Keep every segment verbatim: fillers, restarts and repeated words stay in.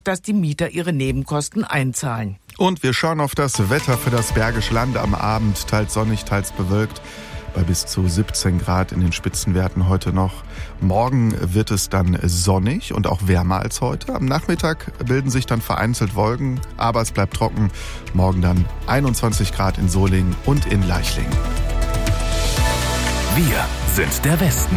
dass die Mieter ihre Nebenkosten einzahlen. Und wir schauen auf das Wetter für das Bergische Land am Abend. Teils sonnig, teils bewölkt. Bei bis zu siebzehn Grad in den Spitzenwerten heute noch. Morgen wird es dann sonnig und auch wärmer als heute. Am Nachmittag bilden sich dann vereinzelt Wolken, aber es bleibt trocken. Morgen dann einundzwanzig Grad in Solingen und in Leichlingen. Wir sind der Westen.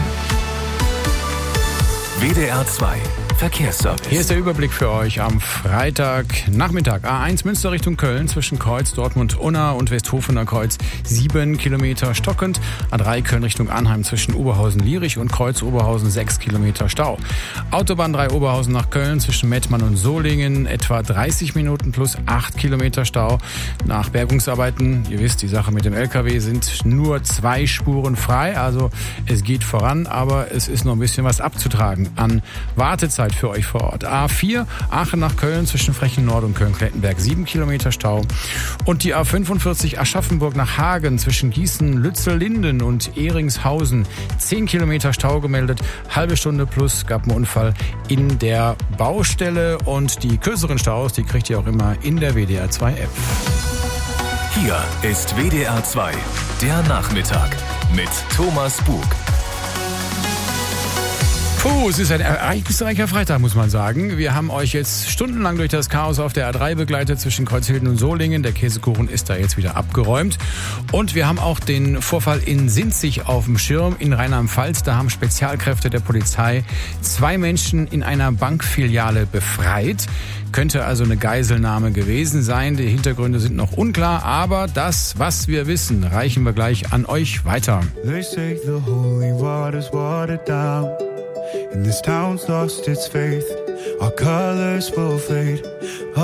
W D R zwei Verkehrsservice. Hier ist der Überblick für euch am Freitagnachmittag. A eins Münster Richtung Köln zwischen Kreuz, Dortmund, Unna und Westhofener Kreuz sieben Kilometer stockend. A drei Köln Richtung Arnheim zwischen Oberhausen-Lierich und Kreuz Oberhausen sechs Kilometer Stau. Autobahn drei Oberhausen nach Köln zwischen Mettmann und Solingen etwa dreißig Minuten plus acht Kilometer Stau. Nach Bergungsarbeiten, ihr wisst, die Sache mit dem L K W, sind nur zwei Spuren frei. Also es geht voran, aber es ist noch ein bisschen was abzutragen an Wartezeit für euch vor Ort. A vier, Aachen nach Köln zwischen Frechen-Nord und Köln-Klettenberg sieben Kilometer Stau. Und die A fünfundvierzig Aschaffenburg nach Hagen zwischen Gießen, Lützel-Linden und Ehringshausen zehn Kilometer Stau gemeldet. Halbe Stunde plus gab einen Unfall in der Baustelle. Und die kürzeren Staus, die kriegt ihr auch immer in der W D R zwei App. Hier ist W D R zwei, der Nachmittag mit Thomas Bug. Puh, es ist ein ereignisreicher Freitag, muss man sagen. Wir haben euch jetzt stundenlang durch das Chaos auf der A drei begleitet zwischen Kreuzhilden und Solingen. Der Käsekuchen ist da jetzt wieder abgeräumt. Und wir haben auch den Vorfall in Sinzig auf dem Schirm in Rheinland-Pfalz. Da haben Spezialkräfte der Polizei zwei Menschen in einer Bankfiliale befreit. Könnte also eine Geiselnahme gewesen sein. Die Hintergründe sind noch unklar, aber das, was wir wissen, reichen wir gleich an euch weiter. They say the holy water's watered down, and this town's lost its faith. Our colors will fade.